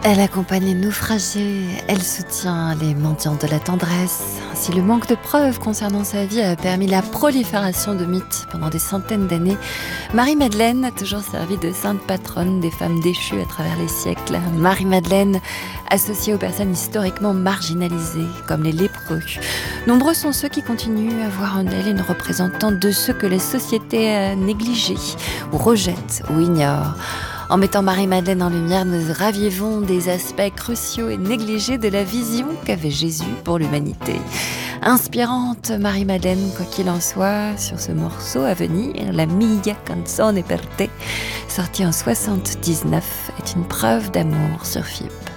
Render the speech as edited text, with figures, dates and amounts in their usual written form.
Elle accompagne les naufragés, elle soutient les mendiants de la tendresse. Si le manque de preuves concernant sa vie a permis la prolifération de mythes pendant des centaines d'années, Marie-Madeleine a toujours servi de sainte patronne des femmes déchues à travers les siècles. Marie-Madeleine, associée aux personnes historiquement marginalisées, comme les lépreux. Nombreux sont ceux qui continuent à voir en elle une représentante de ceux que les sociétés a négligés, ou rejettent, ou ignorent. En mettant Marie-Madeleine en lumière, nous ravivons des aspects cruciaux et négligés de la vision qu'avait Jésus pour l'humanité. Inspirante Marie-Madeleine, quoi qu'il en soit, sur ce morceau à venir, la Mia canzone per te, sorti en 79, est une preuve d'amour sur FIP.